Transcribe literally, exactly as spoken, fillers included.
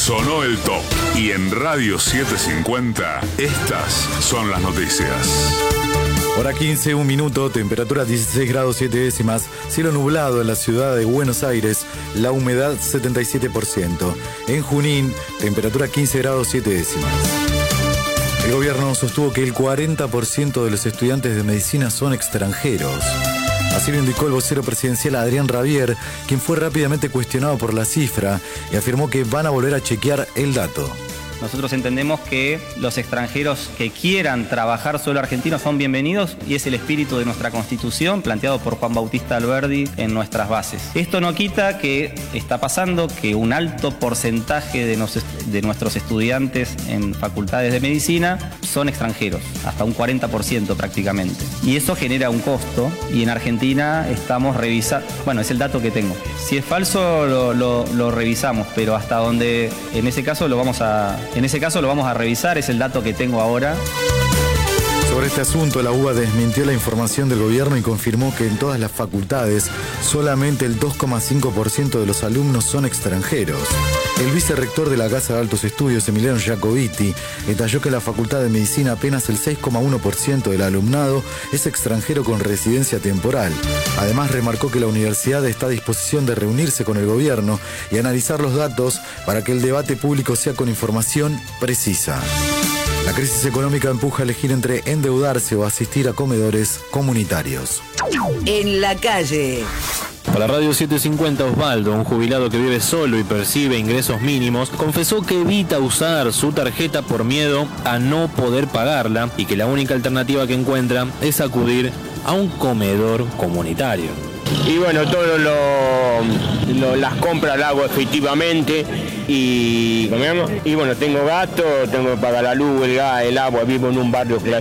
Sonó el top. Y en Radio setecientos cincuenta, estas son las noticias. Hora quince, un minuto, temperatura dieciséis grados siete décimas, cielo nublado en la ciudad de Buenos Aires, la humedad setenta y siete por ciento. En Junín, temperatura quince grados siete décimas. El gobierno sostuvo que el cuarenta por ciento de los estudiantes de medicina son extranjeros. Así lo indicó el vocero presidencial Adrián Rabier, quien fue rápidamente cuestionado por la cifra y afirmó que van a volver a chequear el dato. Nosotros entendemos que los extranjeros que quieran trabajar suelo argentino son bienvenidos y es el espíritu de nuestra Constitución planteado por Juan Bautista Alberdi en nuestras bases. Esto no quita que está pasando que un alto porcentaje de, nos, de nuestros estudiantes en facultades de medicina son extranjeros, hasta un cuarenta por ciento prácticamente. Y eso genera un costo y en Argentina estamos revisando, bueno, es el dato que tengo. Si es falso lo, lo, lo revisamos, pero hasta donde en ese caso lo vamos a... En ese caso lo vamos a revisar, es el dato que tengo ahora. Sobre este asunto, la U B A desmintió la información del gobierno y confirmó que en todas las facultades solamente el dos coma cinco por ciento de los alumnos son extranjeros. El vicerrector de la Casa de Altos Estudios, Emiliano Jacobiti, detalló que en la Facultad de Medicina apenas el seis coma uno por ciento del alumnado es extranjero con residencia temporal. Además, remarcó que la universidad está a disposición de reunirse con el gobierno y analizar los datos para que el debate público sea con información precisa. La crisis económica empuja a elegir entre endeudarse o asistir a comedores comunitarios. En la calle. Para Radio setecientos cincuenta, Osvaldo, un jubilado que vive solo y percibe ingresos mínimos, confesó que evita usar su tarjeta por miedo a no poder pagarla y que la única alternativa que encuentra es acudir a un comedor comunitario. Y bueno, todo lo, lo, las compras las hago efectivamente y, ¿cómo se llama? Y bueno, tengo gasto, tengo que pagar la luz, el gas, el agua, vivo en un barrio